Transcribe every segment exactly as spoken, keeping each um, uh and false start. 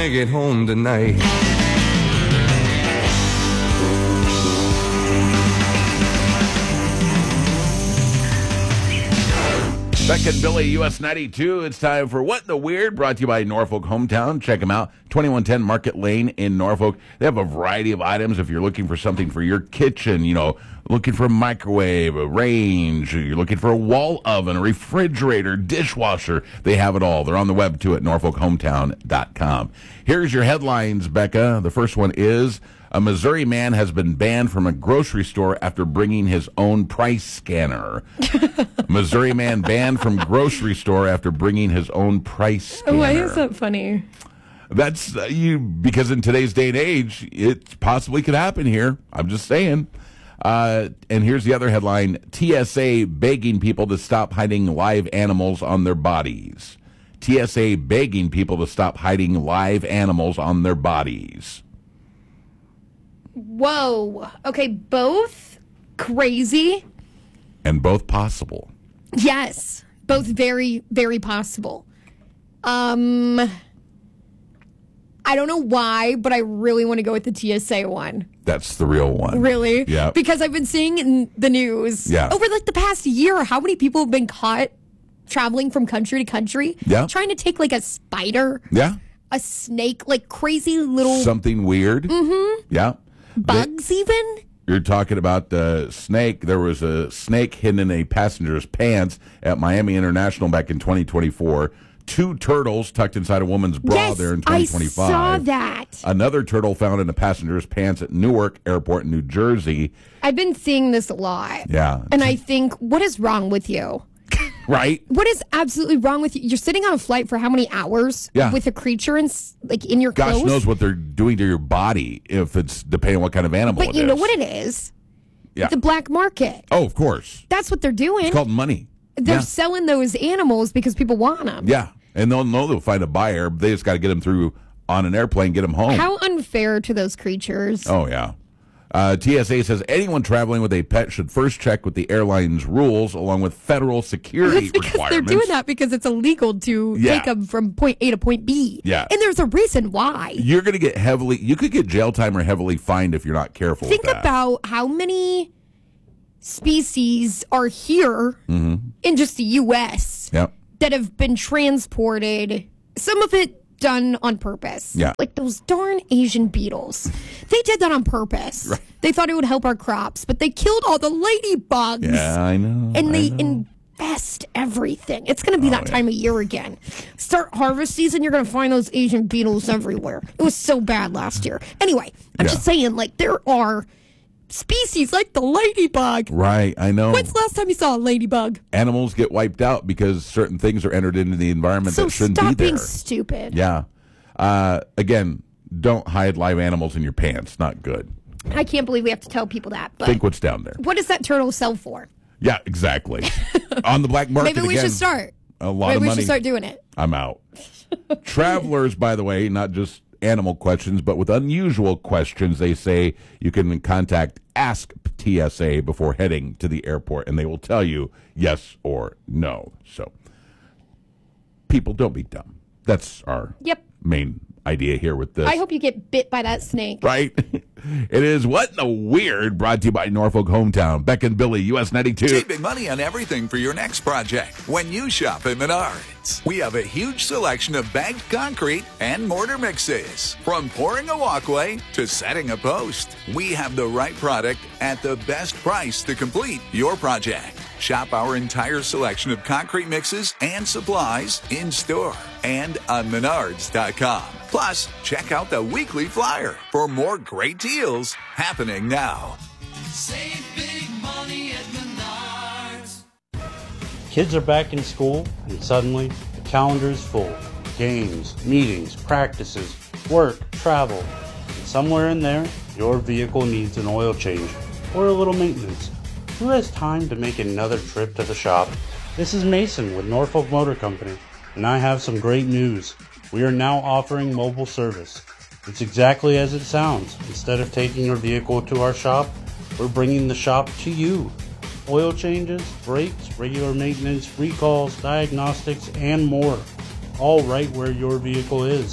make it home tonight. Beck and Billy, U S ninety-two. It's time for What the Weird, brought to you by Norfolk Hometown. Check them out, twenty-one ten Market Lane in Norfolk. They have a variety of items if you're looking for something for your kitchen, you know, looking for a microwave, a range, you're looking for a wall oven, a refrigerator, dishwasher. They have it all. They're on the web, too, at norfolk hometown dot com. Here's your headlines, Becca. The first one is, a Missouri man has been banned from a grocery store after bringing his own price scanner. Missouri man banned from grocery store after bringing his own price scanner. Why is that funny? That's uh, you because in today's day and age, it possibly could happen here. I'm just saying. Uh, and here's the other headline: T S A begging people to stop hiding live animals on their bodies. T S A begging people to stop hiding live animals on their bodies. Whoa. Okay, both crazy. And both possible. Yes, both very, very possible. Um, I don't know why, but I really want to go with the T S A one. That's the real one. Really? Yeah. Because I've been seeing in the news yeah. over like the past year how many people have been caught traveling from country to country, yeah. trying to take like a spider, yeah, a snake, like crazy little something weird, mm-hmm. yeah, bugs they, even. You're talking about the snake. There was a snake hidden in a passenger's pants at Miami International back in twenty twenty-four. Two turtles tucked inside a woman's bra yes, there in twenty twenty-five. I saw that. Another turtle found in a passenger's pants at Newark Airport in New Jersey. I've been seeing this a lot. Yeah. And I think, what is wrong with you? Right? What is absolutely wrong with you? You're sitting on a flight for how many hours yeah. with a creature in, like in your Gosh clothes? Gosh knows what they're doing to your body if it's depending on what kind of animal but it is. But you know is. what it is? Yeah. The black market. Oh, of course. That's what they're doing. It's called money. They're yeah. selling those animals because people want them. Yeah. And they'll know they'll find a buyer. They just got to get them through on an airplane, get them home. How unfair to those creatures. Oh, yeah. Uh, T S A says anyone traveling with a pet should first check with the airline's rules along with federal security That's because requirements. They're doing that because it's illegal to yeah. take them from point A to point B. Yeah. And there's a reason why. You're going to get heavily, you could get jail time or heavily fined if you're not careful Think with that. about how many species are here mm-hmm. in just the U S Yep. that have been transported, some of it done on purpose. Yeah. Like those darn Asian beetles. They did that on purpose. Right. They thought it would help our crops, but they killed all the ladybugs. Yeah, I know. And I they know. infest everything. It's going to be Oh, that yeah. time of year again. Start harvest season, you're going to find those Asian beetles everywhere. It was so bad last year. Anyway, I'm Yeah. just saying, like, there are species like the ladybug. Right, I know. When's the last time you saw a ladybug? Animals get wiped out because certain things are entered into the environment So that shouldn't stop be there. being stupid. Yeah. Uh, again, don't hide live animals in your pants. Not good. I can't believe we have to tell people that. But Think what's down there. what does that turtle sell for? Yeah, exactly. On the black market Maybe we again, should start. A lot Maybe of we money. should start doing it. I'm out. Travelers, by the way, not just animal questions, but with unusual questions, they say you can contact Ask T S A before heading to the airport, and they will tell you yes or no. So, people, don't be dumb. That's our Yep. main idea here with this. I hope you get bit by that snake. Right? It is What in the Weird, brought to you by Norfolk Hometown. Beck and Billy, U S ninety-two. Save big money on everything for your next project when you shop at Menards. We have a huge selection of bagged concrete and mortar mixes. From pouring a walkway to setting a post, we have the right product at the best price to complete your project. Shop our entire selection of concrete mixes and supplies in store and on menards dot com. Plus, check out the weekly flyer for more great deals happening now. Save big money at Menards. Kids are back in school, and suddenly the calendar is full. Games, meetings, practices, work, travel. And somewhere in there, your vehicle needs an oil change or a little maintenance. Who has time to make another trip to the shop? This is Mason with Norfolk Motor Company, and I have some great news. We are now offering mobile service. It's exactly as it sounds. Instead of taking your vehicle to our shop, we're bringing the shop to you. Oil changes, brakes, regular maintenance, recalls, diagnostics, and more. All right where your vehicle is.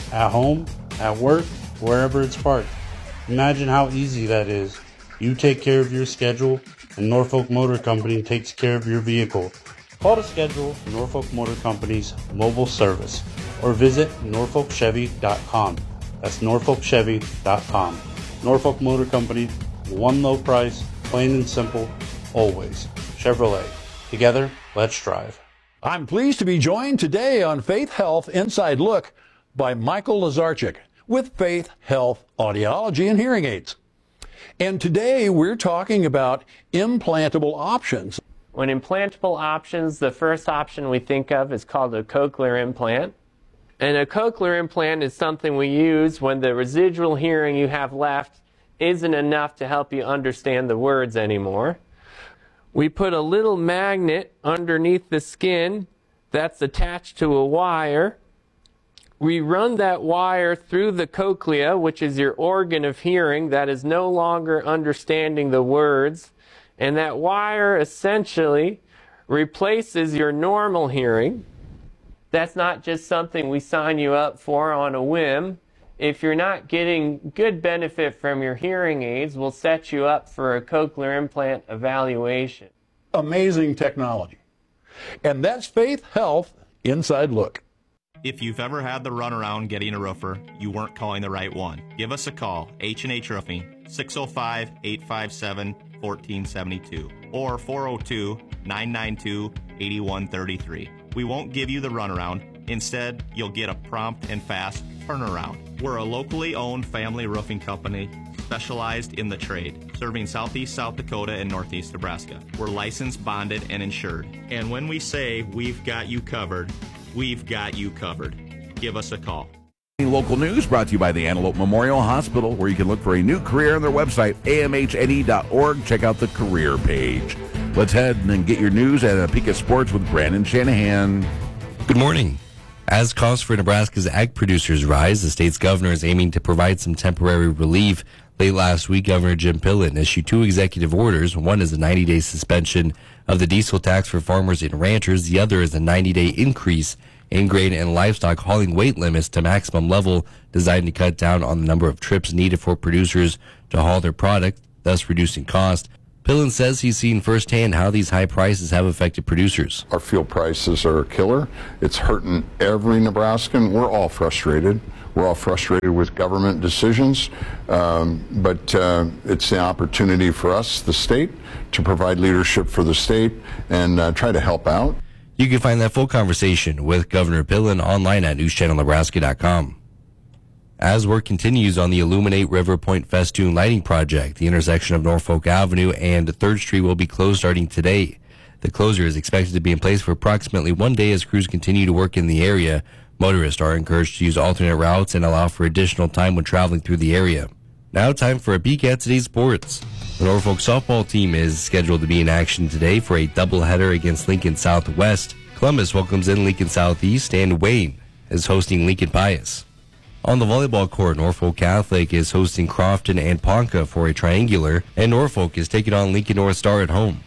at home, at work, wherever it's parked. Imagine how easy that is. You take care of your schedule, and Norfolk Motor Company takes care of your vehicle. Call to schedule Norfolk Motor Company's mobile service or visit norfolk chevy dot com. That's norfolk chevy dot com. Norfolk Motor Company, one low price, plain and simple, always. Chevrolet. Together, let's drive. I'm pleased to be joined today on Faith Health Inside Look by Michael Lazarchik with Faith Health Audiology and Hearing Aids. And today we're talking about implantable options. When implantable options, the first option we think of is called a cochlear implant. And a cochlear implant is something we use when the residual hearing you have left isn't enough to help you understand the words anymore. We put a little magnet underneath the skin that's attached to a wire. We run that wire through the cochlea, which is your organ of hearing that is no longer understanding the words. And that wire essentially replaces your normal hearing. That's not just something we sign you up for on a whim. If you're not getting good benefit from your hearing aids, we'll set you up for a cochlear implant evaluation. Amazing technology. And that's Faith Health Inside Look. If you've ever had the runaround getting a roofer, you weren't calling the right one. Give us a call, H and H Roofing, six oh five, eight five seven, one four seven two or four oh two, nine nine two, eight one three three. We won't give you the runaround. Instead, you'll get a prompt and fast turnaround. We're a locally owned family roofing company specialized in the trade, serving southeast South Dakota and northeast Nebraska. We're licensed, bonded, and insured. And when we say we've got you covered, we've got you covered. Give us a call. Local news brought to you by the Antelope Memorial Hospital, where you can look for a new career on their website, A M H N E dot org. Check out the career page. Let's head and get your news at a peek at sports with Brandon Shanahan. Good morning. As costs for Nebraska's ag producers rise, the state's governor is aiming to provide some temporary relief. Late last week, Governor Jim Pillen issued two executive orders. One is a ninety-day suspension of the diesel tax for farmers and ranchers. The other is a ninety-day increase in grain and livestock hauling weight limits to maximum level, designed to cut down on the number of trips needed for producers to haul their product, thus reducing cost. Pillen says he's seen firsthand how these high prices have affected producers. Our fuel prices are a killer. It's hurting every Nebraskan. We're all frustrated. We're all frustrated with government decisions, um, but uh, it's the opportunity for us, the state, to provide leadership for the state and uh, try to help out. You can find that full conversation with Governor Pillen online at news channel nebraska dot com. As work continues on the Illuminate River Point Festoon Lighting Project, the intersection of Norfolk Avenue and third Street will be closed starting today. The closure is expected to be in place for approximately one day as crews continue to work in the area. Motorists are encouraged to use alternate routes and allow for additional time when traveling through the area. Now time for a peek at today's sports. The Norfolk softball team is scheduled to be in action today for a doubleheader against Lincoln Southwest. Columbus welcomes in Lincoln Southeast, and Wayne is hosting Lincoln Pius. On the volleyball court, Norfolk Catholic is hosting Crofton and Ponca for a triangular, and Norfolk is taking on Lincoln North Star at home.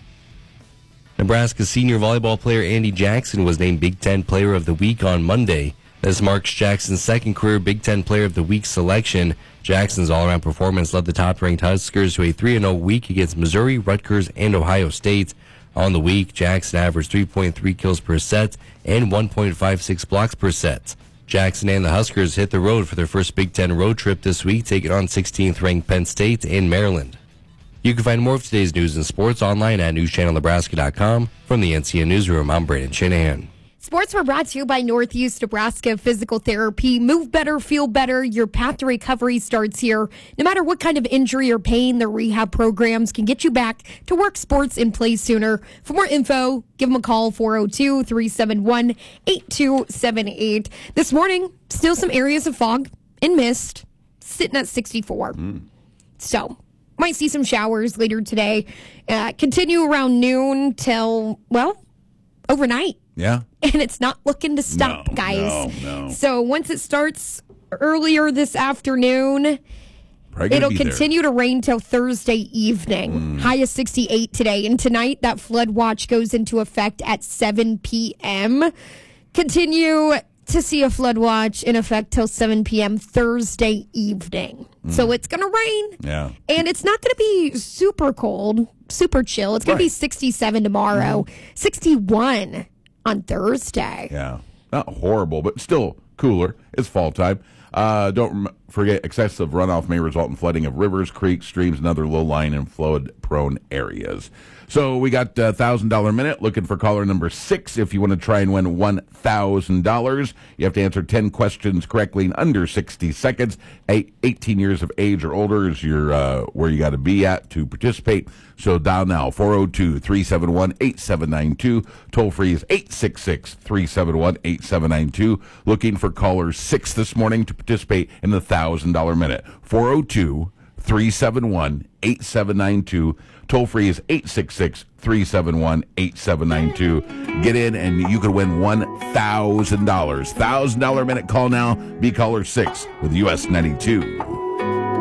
Nebraska senior volleyball player Andy Jackson was named Big Ten Player of the Week on Monday. This marks Jackson's second career Big Ten Player of the Week selection. Jackson's all-around performance led the top-ranked Huskers to a three and oh week against Missouri, Rutgers, and Ohio State. On the week, Jackson averaged three point three kills per set and one point five six blocks per set. Jackson and the Huskers hit the road for their first Big Ten road trip this week, taking on sixteenth-ranked Penn State in Maryland. You can find more of today's news and sports online at news channel nebraska dot com. From the N C N Newsroom, I'm Brandon Shanahan. Sports were brought to you by Northeast Nebraska Physical Therapy. Move better, feel better. Your path to recovery starts here. No matter what kind of injury or pain, the rehab programs can get you back to work, sports, and play sooner. For more info, give them a call, four oh two, three seven one, eight two seven eight. This morning, still some areas of fog and mist, sitting at sixty-four. Mm. So, might see some showers later today. Uh, continue around noon till, well, overnight. Yeah. And it's not looking to stop, no, guys. No, no. So once it starts earlier this afternoon, it'll continue there. to rain till Thursday evening. Mm. High of sixty-eight today. And tonight, that flood watch goes into effect at seven p.m. Continue to see a flood watch in effect till seven p.m. Thursday evening. Mm. So it's going to rain. Yeah. And it's not going to be super cold, super chill. It's going Right. to be sixty-seven tomorrow, Mm-hmm. sixty-one on Thursday. Yeah. Not horrible, but still cooler. It's fall time. Uh, don't rem- forget, excessive runoff may result in flooding of rivers, creeks, streams, and other low-lying and flood-prone areas. So we got a one thousand dollars minute looking for caller number six. If you want to try and win one thousand dollars, you have to answer ten questions correctly in under sixty seconds. Eight, eighteen years of age or older is your uh, where you got to be at to participate. So dial now, four oh two, three seven one, eight seven nine two. Toll free is eight six six, three seven one, eight seven nine two. Looking for caller six this morning to participate in the one thousand dollars minute. four oh two, three seven one, eight seven nine two. Toll free is eight six six, three seven one, eight seven nine two. Get in and you could win one thousand dollars. one thousand dollars minute call now. Be caller six with U S ninety-two.